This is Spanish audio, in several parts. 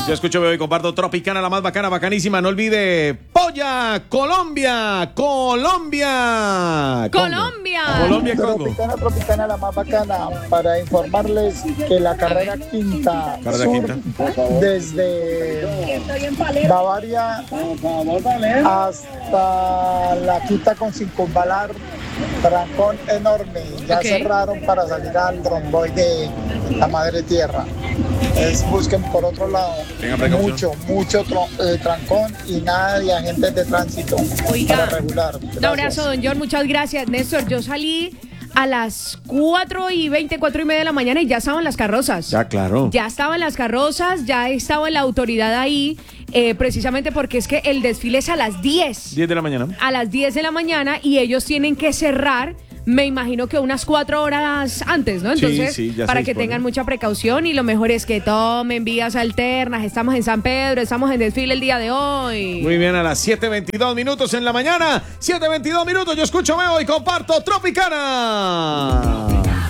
Yo escucho, veo y comparto Tropicana, la más bacana, bacanísima. No olvide, Polla, Colombia, Colombia. Colombia. Colombia, Congo. Tropicana, la más bacana. Para informarles que la carrera quinta sur, desde Bavaria hasta la quinta con circunvalar, trancón enorme. Ya cerraron para salir al romboy de la madre tierra. Busquen por otro lado. Mucho trancón y nada de agentes de tránsito. Oiga, para regular. Un abrazo, don John, muchas gracias. Néstor, yo salí a las 4:20, 4:30 de la mañana y ya estaban las carrozas. Ya, claro. Ya estaban las carrozas, ya estaba la autoridad ahí, precisamente porque es que el desfile es a las 10. 10 de la mañana. A las 10 de la mañana y ellos tienen que cerrar, me imagino que unas 4 horas antes, ¿no? Entonces, sí, para que tengan mucha precaución y lo mejor es que tomen vías alternas. Estamos en San Pedro, estamos en desfile el día de hoy. Muy bien, a las 7:22 minutos en la mañana. 7:22 minutos, yo escucho, veo y comparto Tropicana.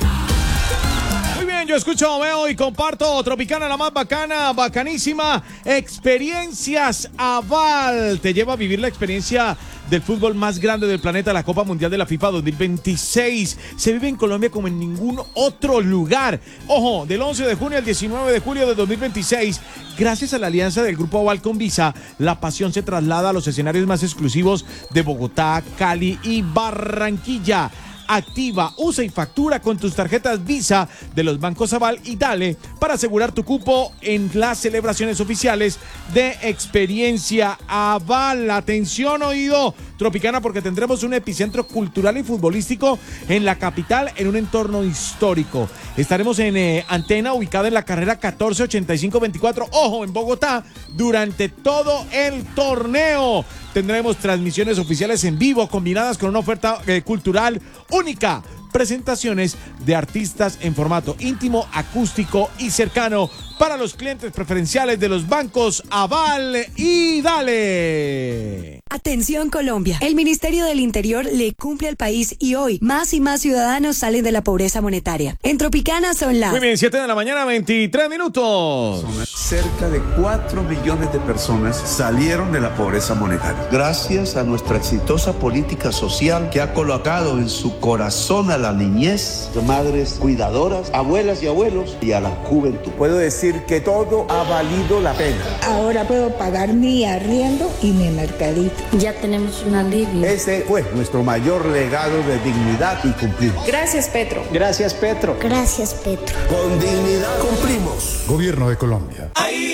Yo escucho, veo y comparto Tropicana, la más bacana, bacanísima. Experiencias Aval te lleva a vivir la experiencia del fútbol más grande del planeta, la Copa Mundial de la FIFA 2026. Se vive en Colombia como en ningún otro lugar. Ojo, del 11 de junio al 19 de julio de 2026, gracias a la alianza del Grupo Aval con Visa, la pasión se traslada a los escenarios más exclusivos de Bogotá, Cali y Barranquilla. Activa, usa y factura con tus tarjetas Visa de los bancos Aval y Dale para asegurar tu cupo en las celebraciones oficiales de Experiencia Aval. Atención, oído Tropicana, porque tendremos un epicentro cultural y futbolístico en la capital, en un entorno histórico. Estaremos en Antena, ubicada en la carrera 148524, ojo, en Bogotá, durante todo el torneo. Tendremos transmisiones oficiales en vivo combinadas con una oferta cultural única. Presentaciones de artistas en formato íntimo, acústico y cercano para los clientes preferenciales de los bancos Aval y Dale. Atención Colombia, el Ministerio del Interior le cumple al país y hoy más y más ciudadanos salen de la pobreza monetaria. En Tropicana son las... Muy bien, 7 de la mañana, 23 minutos. Cerca de 4 millones de personas salieron de la pobreza monetaria. Gracias a nuestra exitosa política social que ha colocado en su corazón a la niñez, madres cuidadoras, abuelas y abuelos y a la juventud. Puedo decir que todo ha valido la pena. Ahora puedo pagar mi arriendo y mi mercadito. Ya tenemos un alivio. Ese fue nuestro mayor legado de dignidad y cumplimos. Gracias, Petro. Gracias, Petro. Gracias, Petro. Con dignidad cumplimos. Gobierno de Colombia. Ahí